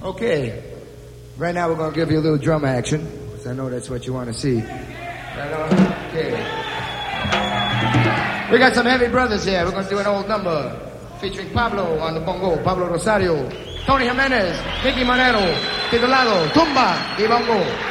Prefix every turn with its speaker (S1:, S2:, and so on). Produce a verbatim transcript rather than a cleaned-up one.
S1: Okay. Right now we're going to give you a little drum action, because I know that's what you want to see. Right on? Okay. We got some heavy brothers here. We're going to do an old number featuring Pablo on the bongo, Pablo Rosario, Tony Jimenez, Mickey Manero, Titulado, Tumba y Bongo.